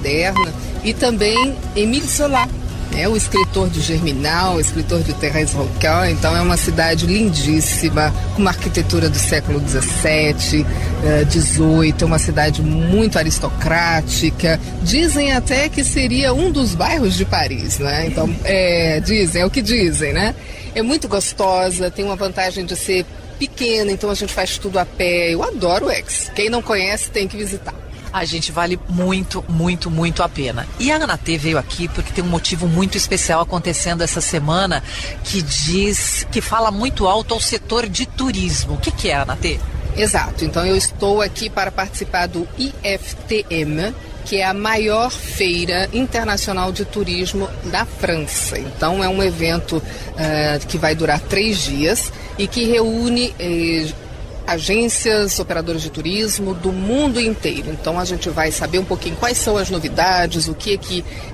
moderna, e também Émile Zola, o escritor de Germinal, o escritor de Thérèse Rocan. Então é uma cidade lindíssima, com uma arquitetura do século XVII, XVIII, uma cidade muito aristocrática. Dizem até que seria um dos bairros de Paris, né? Então, dizem, é o que dizem, né? É muito gostosa, tem uma vantagem de ser pequena, então a gente faz tudo a pé. Eu adoro o Aix. Quem não conhece tem que visitar. A gente vale muito, muito, muito a pena. E a Ana T veio aqui porque tem um motivo muito especial acontecendo essa semana que fala muito alto ao setor de turismo. O que é, Ana T? Exato. Então eu estou aqui para participar do IFTM, que é a maior feira internacional de turismo da França. Então é um evento que vai durar 3 dias e que reúne agências, operadores de turismo do mundo inteiro. Então a gente vai saber um pouquinho quais são as novidades, o que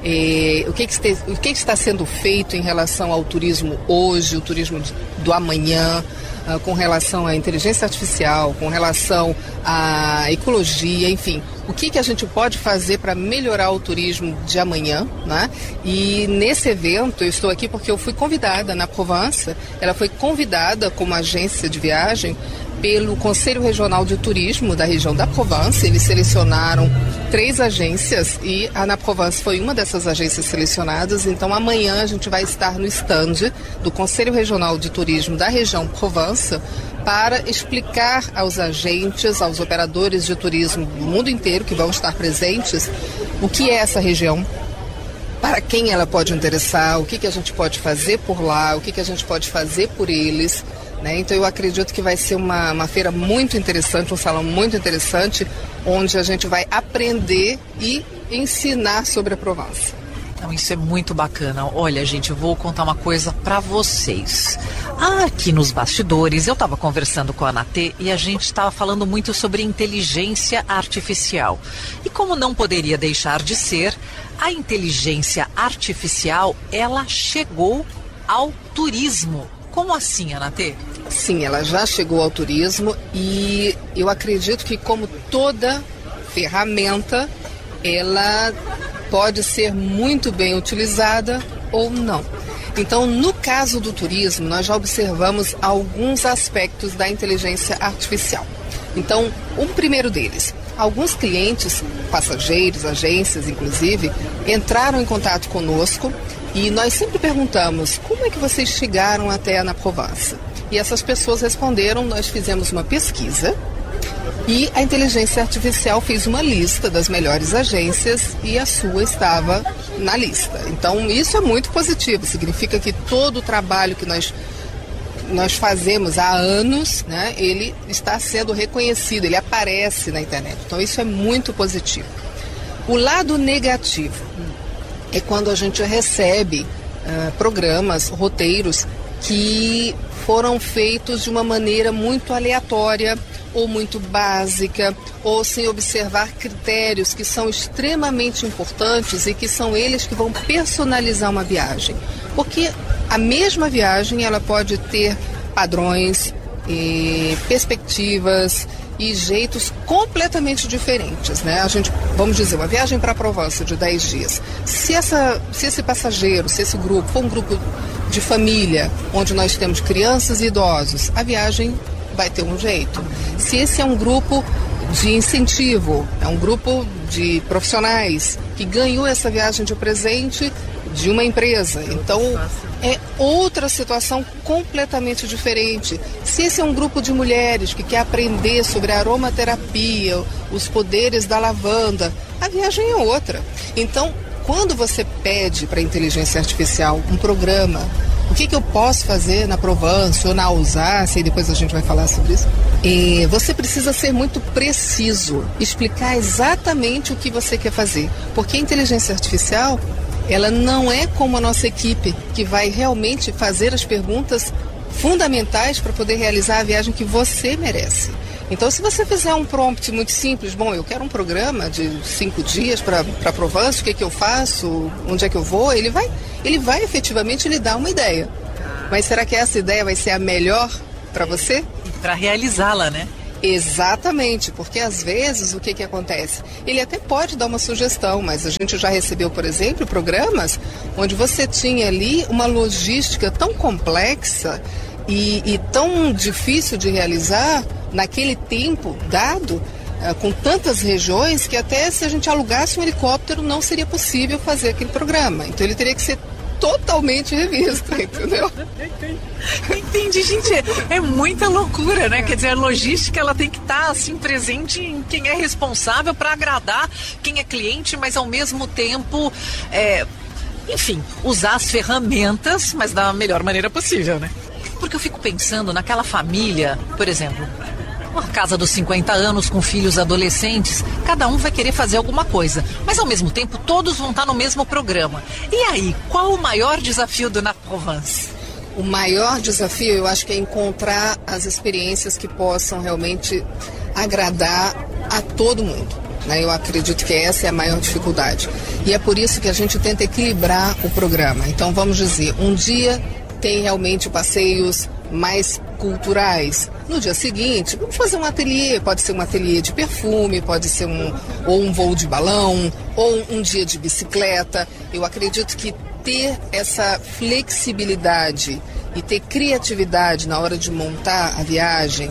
está sendo feito em relação ao turismo hoje, o turismo do amanhã, com relação à inteligência artificial, com relação à ecologia, enfim, o que a gente pode fazer para melhorar o turismo de amanhã, né? E nesse evento eu estou aqui porque eu fui convidada na Provence, ela foi convidada como agência de viagem pelo Conselho Regional de Turismo da região da Provence. Eles selecionaram 3 agências e a Ana Provence foi uma dessas agências selecionadas. Então amanhã a gente vai estar no stand do Conselho Regional de Turismo da região Provence para explicar aos agentes, aos operadores de turismo do mundo inteiro que vão estar presentes, o que é essa região, para quem ela pode interessar, o que a gente pode fazer por lá, o que a gente pode fazer por eles. Então eu acredito que vai ser uma feira muito interessante, um salão muito interessante, onde a gente vai aprender e ensinar sobre a Provence. Então, isso é muito bacana. Olha, gente, eu vou contar uma coisa para vocês. Aqui nos bastidores, eu estava conversando com a Ana T e a gente estava falando muito sobre inteligência artificial. E como não poderia deixar de ser, a inteligência artificial, ela chegou ao turismo. Como assim, Ana T? Sim, ela já chegou ao turismo e eu acredito que, como toda ferramenta, ela pode ser muito bem utilizada ou não. Então, no caso do turismo, nós já observamos alguns aspectos da inteligência artificial. Então, um primeiro deles, alguns clientes, passageiros, agências inclusive, entraram em contato conosco e nós sempre perguntamos: como é que vocês chegaram até a Ana Provence? E essas pessoas responderam: nós fizemos uma pesquisa e a inteligência artificial fez uma lista das melhores agências e a sua estava na lista. Então isso é muito positivo, significa que todo o trabalho que nós fazemos há anos, né, ele está sendo reconhecido, ele aparece na internet. Então isso é muito positivo. O lado negativo é quando a gente recebe programas, roteiros que foram feitos de uma maneira muito aleatória ou muito básica, ou sem observar critérios que são extremamente importantes e que são eles que vão personalizar uma viagem. Porque a mesma viagem ela pode ter padrões, perspectivas e jeitos completamente diferentes, né? A gente, vamos dizer, uma viagem para a Provence de 10 dias. Se esse passageiro, se esse grupo for um grupo de família, onde nós temos crianças e idosos, a viagem vai ter um jeito. Se esse é um grupo de incentivo, é um grupo de profissionais que ganhou essa viagem de presente de uma empresa, então é outra situação completamente diferente. Se esse é um grupo de mulheres que quer aprender sobre a aromaterapia, os poderes da lavanda, a viagem é outra. Então, quando você pede para a inteligência artificial um programa, o que eu posso fazer na Provence ou na Alsácia, e depois a gente vai falar sobre isso, você precisa ser muito preciso, explicar exatamente o que você quer fazer, porque a inteligência artificial, ela não é como a nossa equipe, que vai realmente fazer as perguntas fundamentais para poder realizar a viagem que você merece. Então, se você fizer um prompt muito simples, eu quero um programa de 5 dias para Provence, o que eu faço, onde é que eu vou, ele vai efetivamente lhe dar uma ideia. Mas será que essa ideia vai ser a melhor para você? Para realizá-la, né? Exatamente, porque às vezes o que acontece? Ele até pode dar uma sugestão, mas a gente já recebeu, por exemplo, programas onde você tinha ali uma logística tão complexa e tão difícil de realizar naquele tempo dado, com tantas regiões, que até se a gente alugasse um helicóptero não seria possível fazer aquele programa. Então ele teria que ser totalmente revisto, entendeu? Entendi, gente, é muita loucura, né? Quer dizer, a logística, ela tem que estar assim presente em quem é responsável para agradar quem é cliente, mas ao mesmo tempo, enfim, usar as ferramentas, mas da melhor maneira possível, né? Porque eu fico pensando naquela família, por exemplo, uma casa dos 50 anos com filhos adolescentes, cada um vai querer fazer alguma coisa, mas ao mesmo tempo todos vão estar no mesmo programa. E aí, qual o maior desafio do Na Provence? O maior desafio, eu acho que é encontrar as experiências que possam realmente agradar a todo mundo, né? Eu acredito que essa é a maior dificuldade. E é por isso que a gente tenta equilibrar o programa. Então, vamos dizer, um dia tem realmente passeios mais culturais. No dia seguinte, vamos fazer um ateliê, pode ser um ateliê de perfume, pode ser ou um voo de balão, ou um dia de bicicleta. Eu acredito que ter essa flexibilidade e ter criatividade na hora de montar a viagem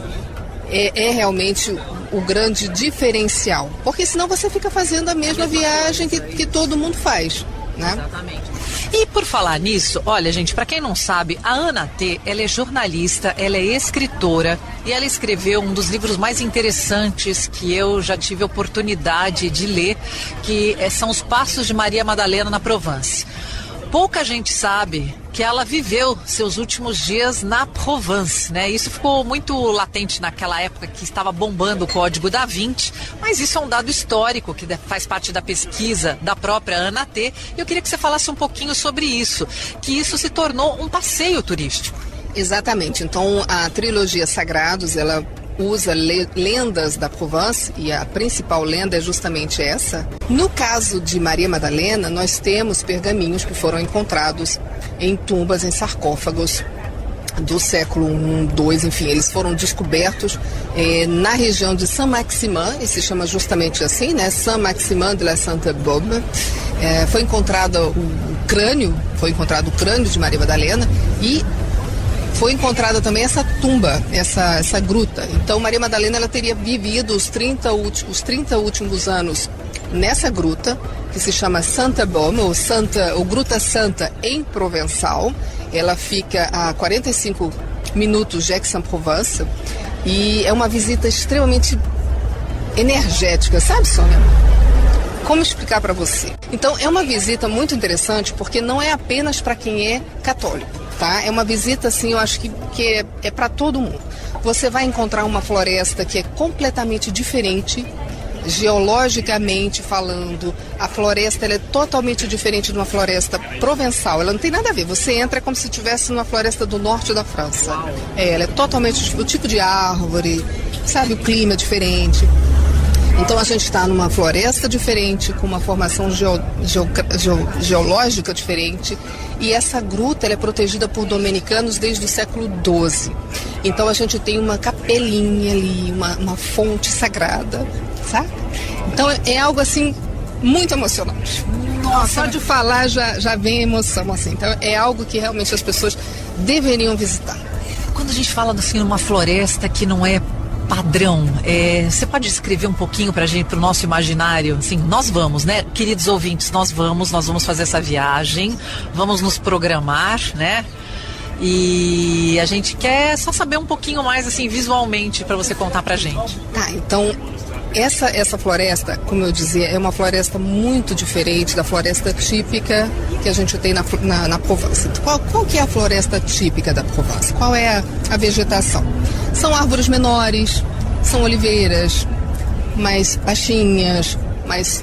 é realmente o grande diferencial. Porque senão você fica fazendo a mesma viagem que todo mundo faz, né? Exatamente. E por falar nisso, olha, gente, para quem não sabe, a Ana T, ela é jornalista, ela é escritora e ela escreveu um dos livros mais interessantes que eu já tive a oportunidade de ler, que são Os Passos de Maria Madalena na Provence. Pouca gente sabe que ela viveu seus últimos dias na Provence, né? Isso ficou muito latente naquela época que estava bombando o Código da Vinci, mas isso é um dado histórico que faz parte da pesquisa da própria Ana T. Eu queria que você falasse um pouquinho sobre isso, que isso se tornou um passeio turístico. Exatamente. Então, a trilogia Sagrados, ela usa lendas da Provence e a principal lenda é justamente essa. No caso de Maria Madalena, nós temos pergaminhos que foram encontrados em tumbas, em sarcófagos do século I, II, enfim, eles foram descobertos na região de Saint-Maximin, e se chama justamente assim, né? Saint-Maximin de la Sainte-Baume. Foi encontrado o crânio de Maria Madalena e foi encontrada também essa tumba, essa gruta. Então, Maria Madalena ela teria vivido os 30 últimos anos nessa gruta, que se chama Sainte-Baume, ou Gruta Santa em provençal. Ela fica a 45 minutos de Aix-en-Provence e é uma visita extremamente energética, sabe, Sônia? Como explicar para você? Então, é uma visita muito interessante porque não é apenas para quem é católico, tá? É uma visita, assim, eu acho que é para todo mundo. Você vai encontrar uma floresta que é completamente diferente, geologicamente falando. A floresta ela é totalmente diferente de uma floresta provençal. Ela não tem nada a ver. Você entra como se estivesse numa floresta do norte da França. Ela é totalmente o tipo de árvore, sabe? O clima é diferente. Então a gente está numa floresta diferente, com uma formação geológica diferente, e essa gruta ela é protegida por dominicanos desde o século XII. Então a gente tem uma capelinha ali, uma fonte sagrada, sabe? Então é algo assim muito emocionante. Nossa, só de falar já vem emoção, assim. Então é algo que realmente as pessoas deveriam visitar. Quando a gente fala assim numa floresta que não é padrão, você pode descrever um pouquinho pra gente, pro nosso imaginário? Assim, nós vamos, né? Queridos ouvintes, nós vamos fazer essa viagem, vamos nos programar, né? E a gente quer só saber um pouquinho mais, assim, visualmente, pra você contar pra gente. Tá, então, essa floresta, como eu dizia, é uma floresta muito diferente da floresta típica que a gente tem na Provence. Qual que é a floresta típica da Provence? Qual é a vegetação? São árvores menores, são oliveiras, mais baixinhas, mais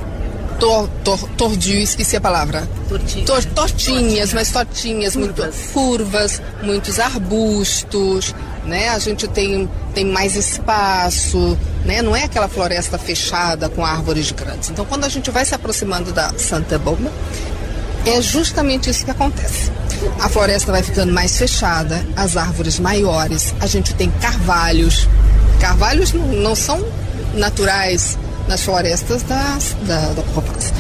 tordios, esqueci a palavra. Tortinhas, mais tortinhas, muito curvas, muitos arbustos, né? A gente tem mais espaço, né? Não é aquela floresta fechada com árvores grandes. Então, quando a gente vai se aproximando da Sainte-Baume, é justamente isso que acontece. A floresta vai ficando mais fechada, as árvores maiores, a gente tem carvalhos, Carvalhos não são naturais nas florestas da Povaz.